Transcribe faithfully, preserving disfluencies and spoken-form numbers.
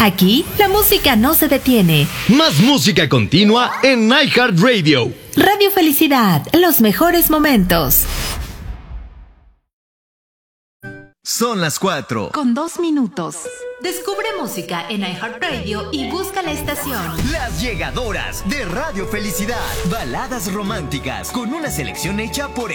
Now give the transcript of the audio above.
Aquí, la música no se detiene. Más música continua en iHeartRadio. Radio Felicidad, los mejores momentos. Son las cuatro. Con dos minutos. Descubre música en iHeartRadio y busca la estación. Las Llegadoras de Radio Felicidad. Baladas románticas con una selección hecha por